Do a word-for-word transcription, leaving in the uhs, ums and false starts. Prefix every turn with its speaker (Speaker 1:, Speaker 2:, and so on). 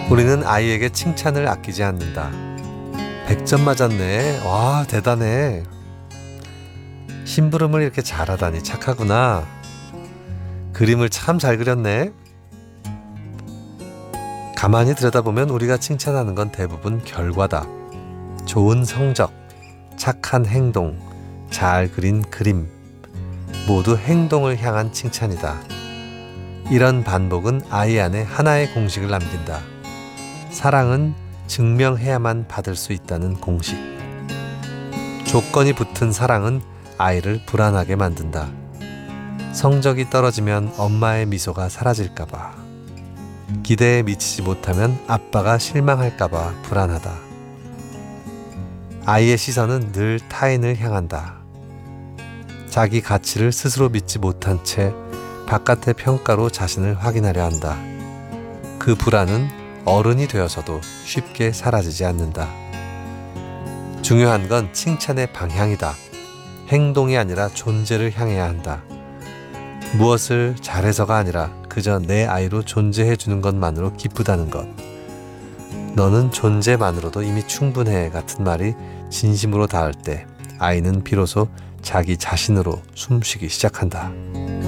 Speaker 1: 우리는 아이에게 칭찬을 아끼지 않는다. 백 점 맞았네. 와, 대단해. 심부름을 이렇게 잘하다니 착하구나. 그림을 참 잘 그렸네. 가만히 들여다보면 우리가 칭찬하는 건 대부분 결과다. 좋은 성적, 착한 행동, 잘 그린 그림, 모두 행동을 향한 칭찬이다. 이런 반복은 아이 안에 하나의 공식을 남긴다. 사랑은 증명해야만 받을 수 있다는 공식. 조건이 붙은 사랑은 아이를 불안하게 만든다. 성적이 떨어지면 엄마의 미소가 사라질까봐, 기대에 미치지 못하면 아빠가 실망할까봐 불안하다. 아이의 시선은 늘 타인을 향한다. 자기 가치를 스스로 믿지 못한 채 바깥의 평가로 자신을 확인하려 한다. 그 불안은 어른이 되어서도 쉽게 사라지지 않는다. 중요한 건 칭찬의 방향이다. 행동이 아니라 존재를 향해야 한다. 무엇을 잘해서가 아니라 그저 내 아이로 존재해 주는 것만으로 기쁘다는 것. 너는 존재만으로도 이미 충분해 같은 말이 진심으로 닿을 때 아이는 비로소 자기 자신으로 숨쉬기 시작한다.